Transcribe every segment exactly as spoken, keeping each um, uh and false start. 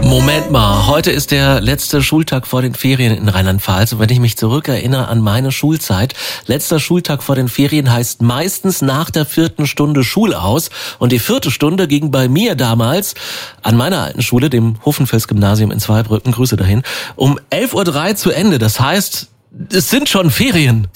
Moment mal, heute ist der letzte Schultag vor den Ferien in Rheinland-Pfalz. Und wenn ich mich zurückerinnere an meine Schulzeit, letzter Schultag vor den Ferien heißt meistens nach der vierten Stunde Schulaus. Und die vierte Stunde ging bei mir damals an meiner alten Schule, dem Hofenfels-Gymnasium in Zweibrücken, Grüße dahin, um elf Uhr drei zu Ende. Das heißt, es sind schon Ferien.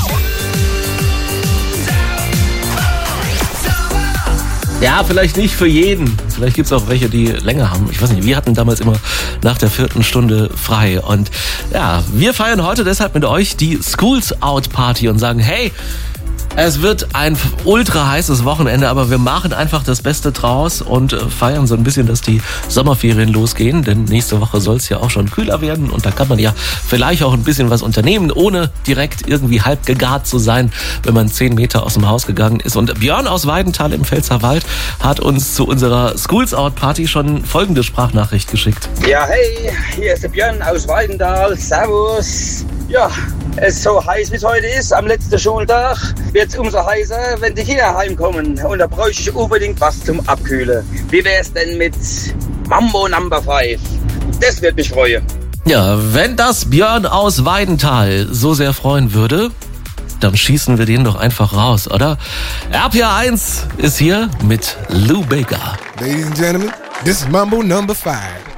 Ja, vielleicht nicht für jeden. Vielleicht gibt's auch welche, die länger haben. Ich weiß nicht, wir hatten damals immer nach der vierten Stunde frei. Und ja, wir feiern heute deshalb mit euch die Schools Out Party und sagen, hey, es wird ein ultra heißes Wochenende, aber wir machen einfach das Beste draus und feiern so ein bisschen, dass die Sommerferien losgehen. Denn nächste Woche soll es ja auch schon kühler werden und da kann man ja vielleicht auch ein bisschen was unternehmen, ohne direkt irgendwie halb gegart zu sein, wenn man zehn Meter aus dem Haus gegangen ist. Und Björn aus Weidenthal im Pfälzerwald hat uns zu unserer Schools Out Party schon folgende Sprachnachricht geschickt. Ja, hey, hier ist der Björn aus Weidenthal. Servus. Ja, es ist so heiß, wie es heute ist, am letzten Schultag, wird es umso heißer, wenn die Kinder heimkommen. Und da bräuchte ich unbedingt was zum Abkühlen. Wie wär's denn mit Mambo Number five? Das wird mich freuen. Ja, wenn das Björn aus Weidenthal so sehr freuen würde, dann schießen wir den doch einfach raus, oder? R P R eins ist hier mit Lou Bega. Ladies and gentlemen, this is Mambo Number five.